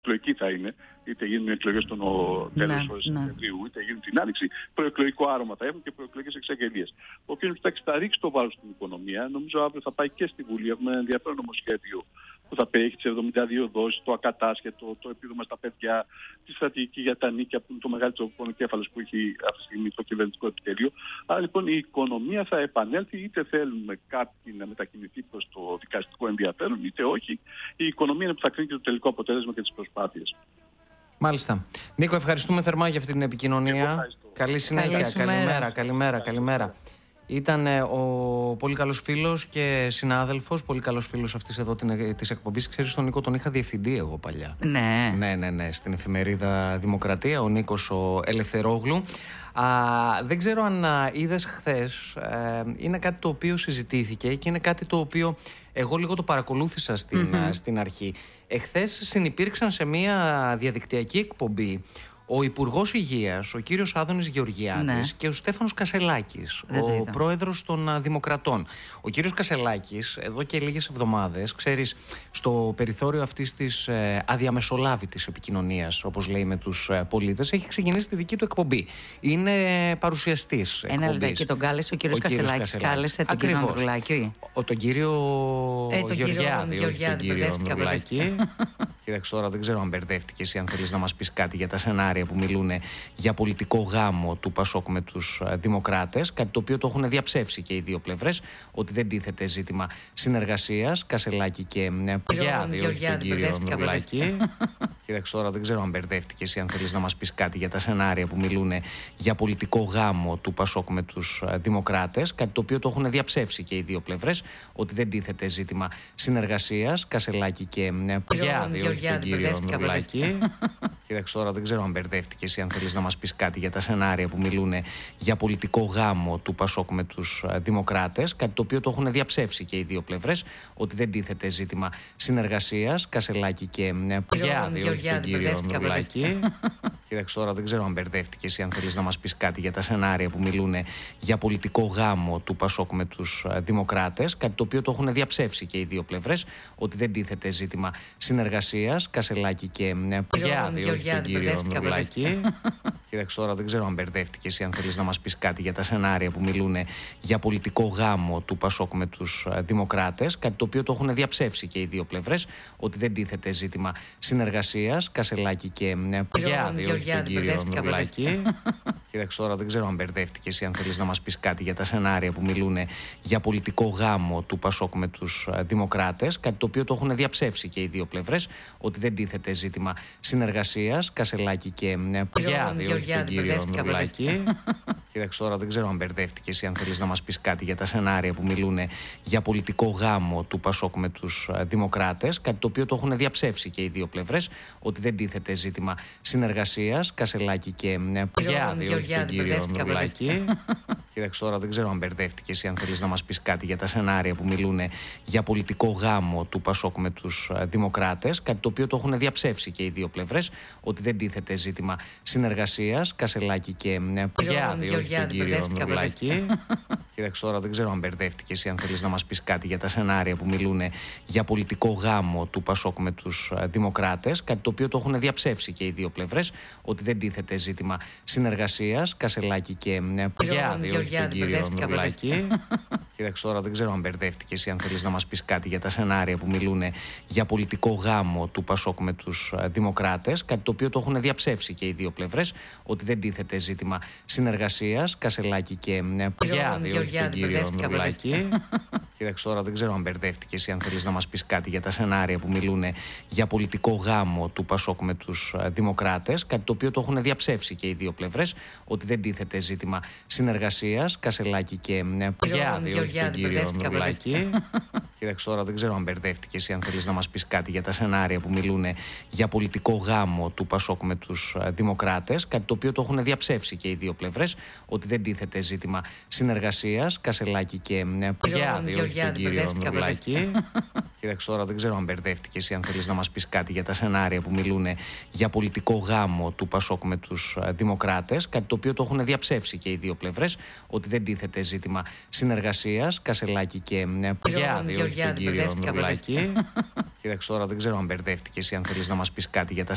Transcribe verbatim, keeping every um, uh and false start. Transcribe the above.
Εκλογική θα είναι, είτε γίνουν εκλογές τον τέλος ναι, Σεπτεμβρίου, ναι. είτε γίνουν την Άνοιξη. Προεκλογικό άρωμα θα έχουν και προεκλογικές εξαγγελίες. Ο κ. Μητσοτάκης θα ρίξει το βάρος στην οικονομία. Νομίζω αύριο θα πάει και στη Βουλή. Έχουμε ένα ενδιαφέρον νομοσχέδιο που θα περιέχει τις εβδομήντα δύο δόσεις, το ακατάσχετο, το επίδομα στα παιδιά, τη στρατηγική για τα νίκια που είναι το μεγαλύτερο πονοκέφαλος που έχει αυτή τη στιγμή το κυβερνητικό επιτελείο. Άρα λοιπόν η οικονομία θα επανέλθει, είτε θέλουμε κάποιοι να μετακινηθεί προς το δικαστικό ενδιαφέρον, είτε όχι. Η οικονομία είναι που θα κρίνει και το τελικό αποτέλεσμα και τις προσπάθειες. Μάλιστα. Νίκο, ευχαριστούμε θερμά για αυτή την επικοινωνία. Καλή συνέχεια. Καλημέρα, καλημέρα, καλημέρα. Ήταν ο πολύ καλός φίλος και συνάδελφος, πολύ καλός φίλος αυτής εδώ της εκπομπής. Ξέρεις, τον Νίκο τον είχα διευθυντή εγώ παλιά. Ναι. Ναι, ναι, ναι, στην εφημερίδα Δημοκρατία, ο Νίκος ο Ελευθερόγλου. Α, δεν ξέρω αν είδες χθες, ε, είναι κάτι το οποίο συζητήθηκε και είναι κάτι το οποίο εγώ λίγο το παρακολούθησα στην, mm-hmm. στην αρχή. Εχθές συνυπήρξαν σε μια διαδικτυακή εκπομπή ο Υπουργός Υγείας, ο κύριος Άδωνης Γεωργιάδης, ναι. και ο Στέφανος Κασελάκης, δεν ο πρόεδρος των Δημοκρατών. Ο κύριος Κασελάκης, εδώ και λίγες εβδομάδες, ξέρεις, στο περιθώριο αυτής της ε, αδιαμεσολάβητης επικοινωνίας, όπως λέει με τους ε, πολίτες, έχει ξεκινήσει τη δική του εκπομπή. Είναι παρουσιαστής εκπομπής. Ένα λεπτό, και τον κάλεσε ο κύριος ο κύριος Κασελάκης, κάλεσε τον κύριο Ανδρουλάκη. Ο, τον κύριο ε, τον Γεωργιάδη, κύριο, όχι τον κύριο Ανδρουλάκη. Κοίταξε τώρα, δεν ξέρω αν μπερδεύτηκες ή αν θέλεις να μας πεις κάτι για τα σενάρια που μιλούν για πολιτικό γάμο του Πασόκ με τους Δημοκράτες. Κάτι το οποίο το έχουν διαψεύσει και οι δύο πλευρές, ότι δεν τίθεται ζήτημα συνεργασίας. Κασελάκη και Γεωργιάδη, όχι τον κύριο Ανδρουλάκη. Κοίταξε τώρα, δεν ξέρω αν μπερδεύτηκες ή αν θέλεις να μας πεις κάτι για τα σενάρια που μιλούν για πολιτικό γάμο του Πασόκ με τους Δημοκράτες. Κάτι το οποίο το έχουν διαψεύσει και οι δύο πλευρές, ότι δεν τίθεται ζήτημα συνεργασίας. Κασελάκη και Γεωργιάδη, όχι τον κύριο Ανδρουλάκη. Κοίταξε τώρα, δεν ξέρω αν μπερδεύτηκες ή αν θέλεις να μας πεις κάτι για τα σενάρια που μιλούν για πολιτικό γάμο του Πασόκ με τους Δημοκράτες. Κάτι το οποίο το έχουν διαψεύσει και οι δύο πλευρές, ότι δεν τίθεται ζήτημα συνεργασίας. Κασελάκη και Γεωργιάδη, όχι τον κύριο Ανδρουλάκη. Κοίταξε τώρα, δεν ξέρω αν μπερδεύτηκες ή αν θέλεις να μας πεις κάτι για τα σενάρια που μιλούν για πολιτικό γάμο του Πασόκ με τους Δημοκράτες. Κάτι το οποίο το έχουν διαψεύσει και οι δύο πλευρές, ότι δεν τίθεται ζήτημα συνεργασίας. Κασελάκη και Γεωργιάδη, όχι τον κύριο Ανδρουλάκη. Κοίταξε τώρα, δεν ξέρω αν μπερδεύτηκες ή αν θέλεις να μας πεις κάτι για τα σενάρια που μιλούν για πολιτικό γάμο του Πασόκ με τους Δημοκράτες. Κάτι το οποίο το έχουν διαψεύσει και οι δύο πλευρές, ότι δεν τίθεται ζήτημα συνεργασίας. Κασελάκη και Γεωργιάδη, όχι τον κύριο Ανδρουλάκη. Κοίταξε τώρα, δεν ξέρω αν μπερδεύτηκες ή αν θέλεις να μας πεις κάτι για τα σενάρια που μιλούν για πολιτικό γάμο του Πασόκ με τους Δημοκράτες. Κάτι το οποίο το έχουν διαψεύσει και οι δύο πλευρές, ότι δεν τίθεται ζήτημα συνεργασίας. Κασελάκη και Γεωργιάδη, όχι τον κύριο Ανδρουλάκη. Κοίταξε τώρα, δεν ξέρω αν μπερδεύτηκες ή αν θέλεις να μας πεις κάτι για τα σενάρια που μιλούν για πολιτικό γάμο του Πασόκ με τους Δημοκράτες. Κάτι το οποίο το έχουν διαψεύσει και οι δύο πλευρές, ότι δεν τίθεται ζήτημα συνεργασίας. Κασελάκη και Γεωργιάδη, όχι τον κύριο Ανδρουλάκη. Κοίταξε τώρα, δεν ξέρω αν μπερδεύτηκες ή αν θέλεις να μας πεις κάτι για τα σενάρια που μιλούν για πολιτικό γάμο του Πασόκ με τους Δημοκράτες. Κάτι το οποίο το έχουν διαψεύσει και οι δύο πλευρές, ότι δεν τίθεται ζήτημα συνεργασίας. Κασελάκη και Γεωργιάδη, όχι τον κύριο Ανδρουλάκη. Κοίταξε τώρα, δεν ξέρω αν μπερδεύτηκες ή αν θέλεις να μας πεις κάτι για τα σενάρια που μιλούν για πολιτικό γάμο του Πασόκ με τους Δημοκράτες. Κάτι το οποίο το έχουν διαψεύσει και οι δύο πλευρές, ότι δεν τίθεται ζήτημα συνεργασίας. Κασελάκη και Γεωργιάδη, όχι τον κύριο Ανδρουλάκη. Κοίταξε τώρα, δεν ξέρω αν μπερδεύτηκες ή αν θέλεις να μας πεις κάτι για τα σενάρια που μιλούν για πολιτικό γάμο του Πασόκ με τους Δημοκράτες. Κάτι το οποίο το έχουν διαψεύσει και οι δύο πλευρές, ότι δεν τίθεται ζήτημα συνεργασίας. Κασελάκη και Γεωργιάδη, όχι τον κύριο Ανδρουλάκη. Κοίταξε τώρα, δεν ξέρω αν μπερδεύτηκες ή αν θέλεις να μας πεις κάτι για τα σενάρια που μιλούν για πολιτικό γάμο του Πασόκ με τους Δημοκράτες. Κάτι το οποίο το έχουν διαψεύσει και οι δύο πλευρές, ότι δεν τίθεται ζήτημα συνεργασίας. Κασελάκη και Γεωργιάδη, όχι τον κύριο Ανδρουλάκη. Κοίταξε τώρα, δεν ξέρω αν μπερδεύτηκες ή αν θέλεις να μας πεις κάτι για τα σενάρια που μιλούν για πολιτικό γάμο του Πασόκ με τους Δημοκράτες. Κάτι το οποίο το έχουν διαψεύσει και οι δύο πλευρές, ότι δεν τίθεται ζήτημα συνεργασίας. Κασελάκη και Γεωργιάδη, όχι τον κύριο Ανδρουλάκη. Κοίταξε τώρα, δεν ξέρω αν μπερδεύτηκες ή αν θέλεις να μας πεις κάτι για τα σενάρια που μιλούν για πολιτικό γάμο του Πασόκ με τους Δημοκράτες. Κάτι το οποίο το έχουν διαψεύσει και οι δύο πλευρές, ότι δεν τίθεται ζήτημα συνεργασίας. Κασελάκη και Γεωργιάδη, όχι τον κύριο Ανδρουλάκη. Κοίταξε τώρα, δεν ξέρω αν μπερδεύτηκες ή αν θέλεις να μας πεις κάτι για τα